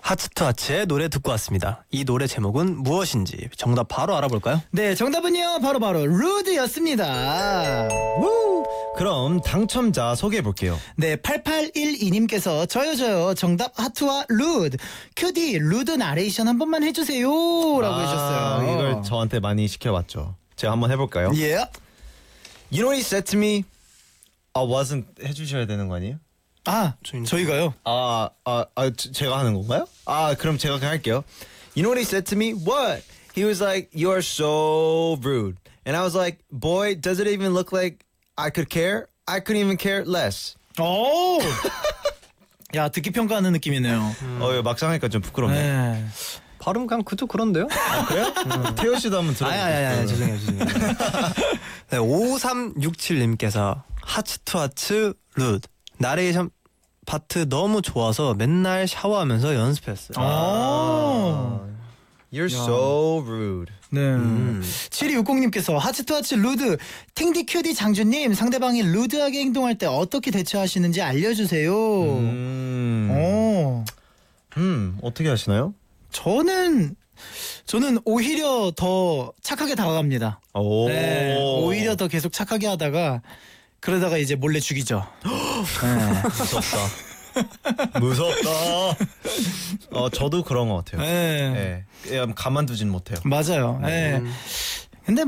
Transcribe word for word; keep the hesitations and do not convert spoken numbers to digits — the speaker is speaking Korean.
하츠투하츠의 노래 듣고 왔습니다. 이 노래 제목은 무엇인지 정답 바로 알아볼까요? 네, 정답은요 바로바로 루드였습니다. 우! 그럼 당첨자 소개해볼게요. 네, 팔팔일이님께서 저요 저요 정답 하트와 루드 큐디 루드 나레이션 한 번만 해주세요 라고 아, 해주셨어요. 이걸 저한테 많이 시켜왔죠. 제가 한번 해볼까요? 예. You know what he said to me? 아, wasn't 해주셔야 되는 거 아니에요? 아, 저희가요? 아, 아, 아, 저- 제가 하는 건가요? 아, 그럼 제가 그냥 할게요. You know what he said to me? What? He was like, you are so rude. And I was like, boy, does it even look like I could care? I couldn't even care less. 오! 야, 듣기 평가하는 느낌이네요. 어, 이거 막상 하니까 좀 부끄럽네. 네. 발음 그냥 그저 그런데요? 아, 그래요? 태호 씨도 한번 들어볼게요. 아니 아니 아니 죄송해요 죄송해요. 네, 오삼육칠님께서 하츠투하츠 루드 나레이션 파트 너무 좋아서 맨날 샤워하면서 연습했어요. 아. You're so rude. 네. 음. 칠이육공님께서 하츠투하츠 루드 탱디 큐디 장주님 상대방이 루드하게 행동할 때 어떻게 대처하시는지 알려주세요. 음, 오. 음, 어떻게 하시나요? 저는 저는 오히려 더 착하게 다가갑니다. 오, 네, 오히려 더 계속 착하게 하다가 그러다가 이제 몰래 죽이죠. 네. 무섭다. 무섭다. 어, 저도 그런 것 같아요. 네. 네. 그냥 가만두진 못해요. 맞아요. 네.